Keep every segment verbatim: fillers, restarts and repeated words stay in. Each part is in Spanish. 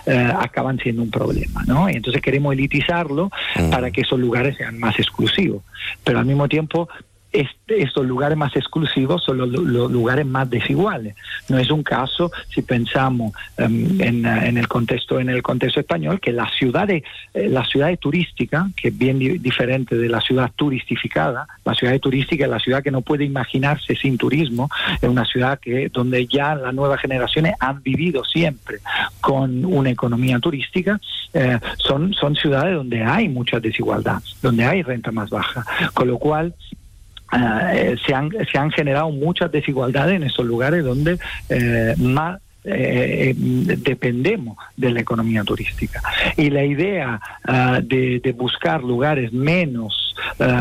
eh, acaban siendo un problema, ¿no? Y entonces queremos elitizarlo mm. para que esos lugares sean más exclusivos, pero al mismo tiempo Este, estos lugares más exclusivos son los, los lugares más desiguales. No es un caso, si pensamos um, en, en el contexto en el contexto español, que las ciudades eh, la ciudad turística, que es bien di- diferente de la ciudad turistificada. La ciudad turística es la ciudad que no puede imaginarse sin turismo, es una ciudad que donde ya las nuevas generaciones han vivido siempre con una economía turística. Eh, son, son ciudades donde hay mucha desigualdad, donde hay renta más baja, con lo cual Uh, se, han, se han generado muchas desigualdades en esos lugares donde eh, más eh, dependemos de la economía turística. Y la idea uh, de, de buscar lugares menos,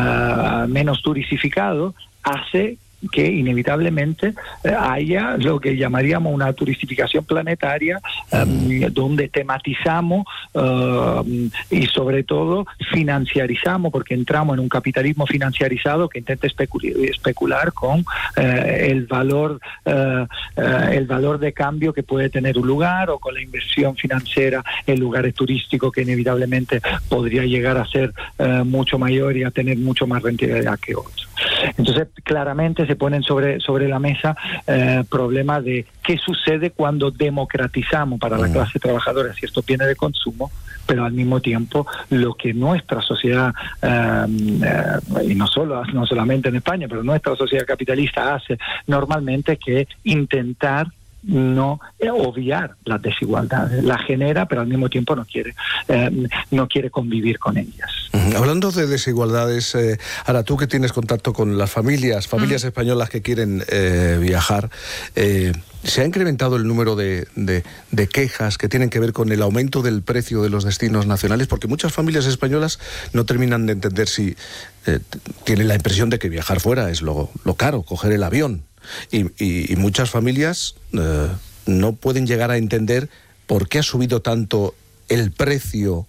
uh, menos turistificados hace que inevitablemente eh, haya lo que llamaríamos una turistificación planetaria, um, donde tematizamos uh, y sobre todo financiarizamos, porque entramos en un capitalismo financiarizado que intenta especul- especular con eh, el valor eh, eh, el valor de cambio que puede tener un lugar, o con la inversión financiera en lugares turísticos que inevitablemente podría llegar a ser eh, mucho mayor y a tener mucho más rentabilidad que otros. Entonces, claramente se ponen sobre, sobre la mesa eh, problemas de qué sucede cuando democratizamos para la clase trabajadora ciertos bienes de consumo, pero al mismo tiempo lo que nuestra sociedad, eh, eh, y no solo no solamente en España, pero nuestra sociedad capitalista hace normalmente, que es intentar no eh, obviar las desigualdades, las genera, pero al mismo tiempo no quiere eh, no quiere convivir con ellas. Uh-huh. Hablando de desigualdades, eh, ahora tú que tienes contacto con las familias, familias uh-huh. españolas que quieren eh, viajar, eh, ¿se ha incrementado el número de, de, de quejas que tienen que ver con el aumento del precio de los destinos nacionales? Porque muchas familias españolas no terminan de entender si eh, tienen la impresión de que viajar fuera es lo, lo caro, coger el avión. Y, y, y muchas familias eh, no pueden llegar a entender por qué ha subido tanto el precio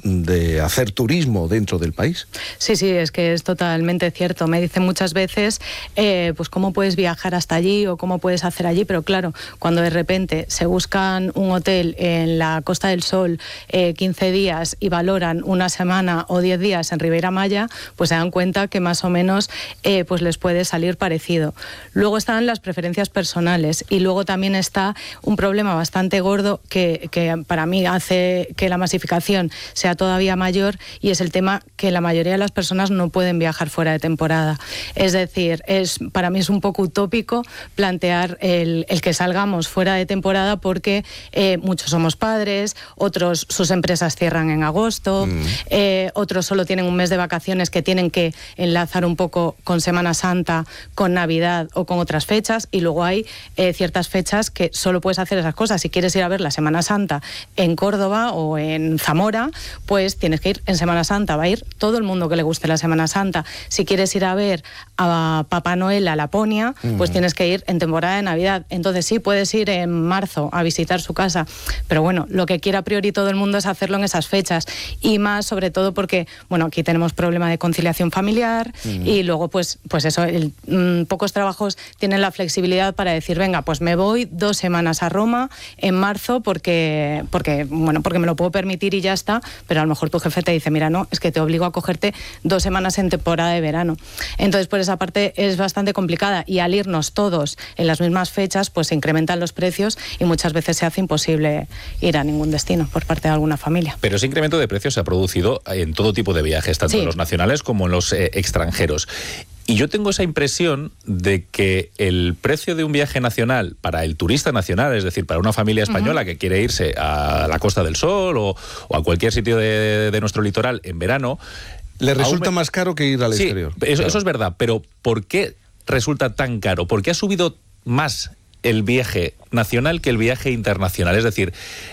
de hacer turismo dentro del país. Sí, sí, es que es totalmente cierto. Me dicen muchas veces, eh, pues cómo puedes viajar hasta allí o cómo puedes hacer allí, pero claro, cuando de repente se buscan un hotel en la Costa del Sol eh, quince días y valoran una semana o diez días en Ribeira Maya, pues se dan cuenta que más o menos eh, pues les puede salir parecido. Luego están las preferencias personales y luego también está un problema bastante gordo que, que para mí hace que la masificación sea todavía mayor, y es el tema que la mayoría de las personas no pueden viajar fuera de temporada. Es decir, es para mí es un poco utópico plantear el, el que salgamos fuera de temporada, porque eh, muchos somos padres, otros sus empresas cierran en agosto, mm. eh, otros solo tienen un mes de vacaciones que tienen que enlazar un poco con Semana Santa, con Navidad o con otras fechas, y luego hay eh, ciertas fechas que solo puedes hacer esas cosas. Si quieres ir a ver la Semana Santa en Córdoba o en Zamora, pues tienes que ir en Semana Santa, va a ir todo el mundo que le guste la Semana Santa. Si quieres ir a ver a Papá Noel a Laponia, uh-huh. pues tienes que ir en temporada de Navidad. Entonces sí, puedes ir en marzo a visitar su casa, pero bueno, lo que quiere a priori todo el mundo es hacerlo en esas fechas, y más sobre todo porque, bueno, aquí tenemos problema de conciliación familiar, uh-huh. y luego pues, pues eso, el, mmm, pocos trabajos tienen la flexibilidad para decir, venga, pues me voy dos semanas a Roma en marzo porque, porque, bueno, porque me lo puedo permitir y ya está, pero a lo mejor tu jefe te dice, mira, no, es que te obligo a cogerte dos semanas en temporada de verano. Entonces, por esa parte es bastante complicada, y al irnos todos en las mismas fechas, pues se incrementan los precios y muchas veces se hace imposible ir a ningún destino por parte de alguna familia. Pero ese incremento de precios se ha producido en todo tipo de viajes, tanto sí. en los nacionales como en los eh, extranjeros. Y yo tengo esa impresión de que el precio de un viaje nacional para el turista nacional, es decir, para una familia española uh-huh. que quiere irse a la Costa del Sol o, o a cualquier sitio de, de nuestro litoral en verano, le resulta aún... más caro que ir al sí, exterior. Eso, claro. eso es verdad, pero ¿por qué resulta tan caro? ¿Por qué ha subido más el viaje nacional que el viaje internacional? Es decir,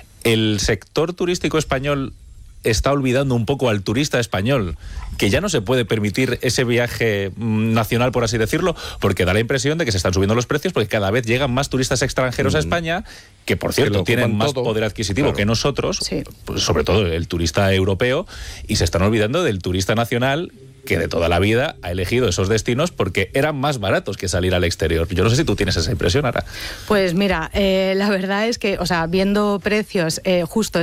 el sector turístico español está olvidando un poco al turista español, que ya no se puede permitir ese viaje nacional, por así decirlo, porque da la impresión de que se están subiendo los precios, porque cada vez llegan más turistas extranjeros mm. a España, que por cierto que tienen más todo. poder adquisitivo claro. que nosotros, sí. pues sobre todo el turista europeo, y se están olvidando del turista nacional, que de toda la vida ha elegido esos destinos porque eran más baratos que salir al exterior. Yo no sé si tú tienes esa impresión, Ara. Pues mira, eh, la verdad es que, o sea, viendo precios, eh, justo